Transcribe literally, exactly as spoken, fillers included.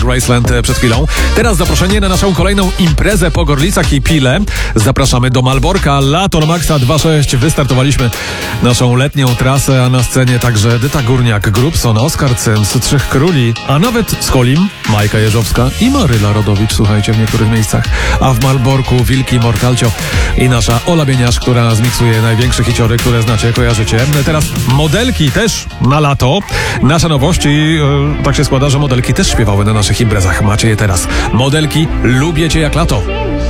Graceland przed chwilą. Teraz zaproszenie na naszą kolejną imprezę po Gorlicach i Pile. Zapraszamy do Malborka. Lato na Maxa dwa sześć. Wystartowaliśmy naszą letnią trasę, a na scenie także Dyta Górniak, Grubson, Oskar Cyms, Trzech Króli, a nawet Skolim, Majka Jeżowska i Maryla Rodowicz, słuchajcie, w niektórych miejscach. A w Malborku Wilki, Mortalcio i nasza Ola Bieniasz, która zmiksuje największe hiciory, które znacie, kojarzycie. Teraz modelki też na lato. Nasze nowości, yy, tak się składa, że modelki też śpiewały na naszych imprezach. Macie je teraz. Modelki, lubię cię jak lato.